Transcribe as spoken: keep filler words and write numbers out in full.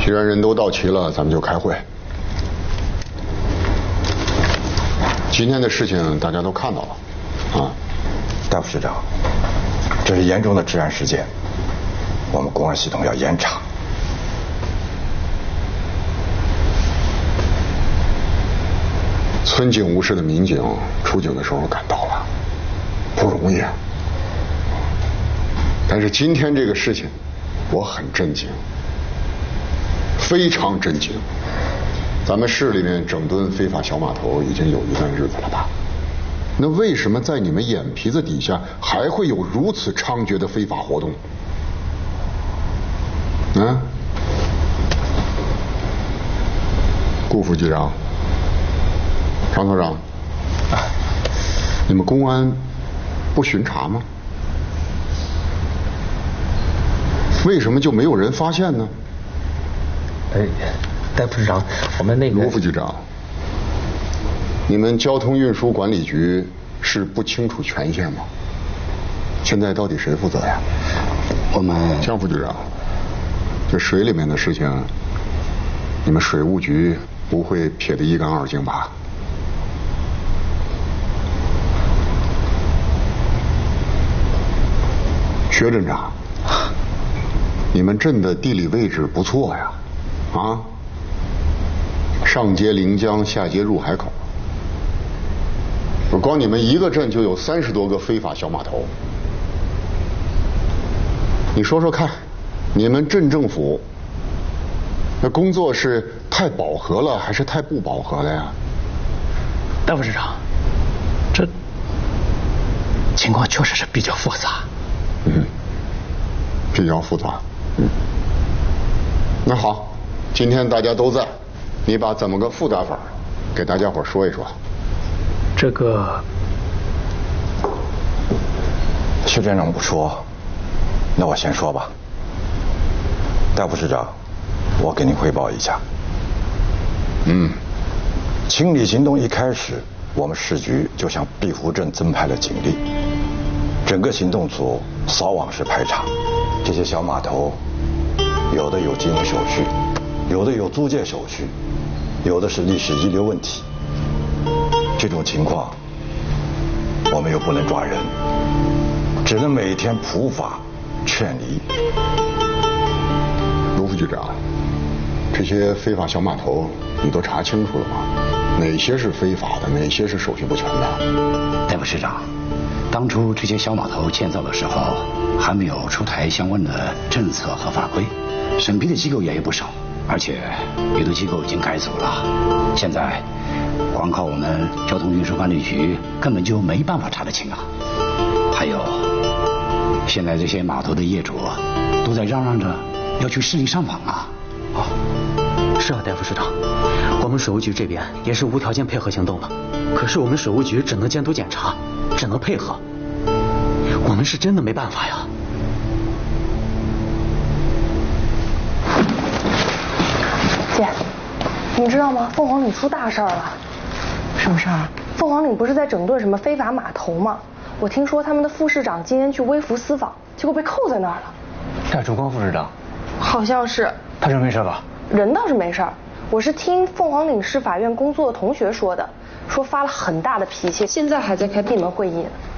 既然人都到齐了，咱们就开会。今天的事情大家都看到了，啊， 戴副市长，这是严重的治安事件，我们公安系统要严查。 村警无事的民警出警的时候赶到了，不容易啊。但是今天这个事情，我很震惊，非常震惊。咱们市里面整顿非法小码头已经有一段日子了吧？那为什么在你们眼皮子底下还会有如此猖獗的非法活动？嗯？顾副局长。常科长，啊，你们公安不巡查吗？为什么就没有人发现呢？ 哎，戴副市长，我们那个卢副局长，你们交通运输管理局是不清楚权限吗？现在到底谁负责呀？ 我们江副局长，这水里面的事情，你们水务局不会撇得一干二净吧？薛镇长，你们镇的地理位置不错呀，啊，上接临江，下接入海口，光你们一个镇就有三十多个非法小码头。你说说看，你们镇政府那工作是太饱和了，还是太不饱和了呀？ 戴副市长，这情况确实是比较复杂。 嗯，比较复杂。嗯，那好，今天大家都在，你把怎么个复杂法给大家伙说一说。 这个， 薛镇长不说，那我先说吧。戴副市长，我给您汇报一下。 嗯， 清理行动一开始，我们市局就向碧湖镇增派了警力，整个行动组扫网式排查，这些小码头，有的有经营手续，有的有租借手续，有的是历史遗留问题。这种情况，我们又不能抓人，只能每天普法劝离。 卢副局长，这些非法小码头你都查清楚了吗？哪些是非法的，哪些是手续不全的？ 戴副市长，当初这些小码头建造的时候，还没有出台相关的政策和法规，审批的机构也有不少，而且有的机构已经改组了。现在光靠我们交通运输管理局根本就没办法查得清啊。还有，现在这些码头的业主都在嚷嚷着要去市里上访啊。 啊，是啊，戴副市长，我们水务局这边也是无条件配合行动了，可是我们水务局只能监督检查，只能配合，我们是真的没办法呀。 姐，你知道吗？凤凰岭出大事儿了。 什么事儿？ 凤凰岭不是在整顿什么非法码头吗？我听说他们的副市长今天去微服私访，结果被扣在那儿了。 戴崇光副市长？ 好像是。 他人没事吧？ 人倒是没事儿，我是听凤凰岭市法院工作的同学说的，说发了很大的脾气，现在还在开闭门会议呢。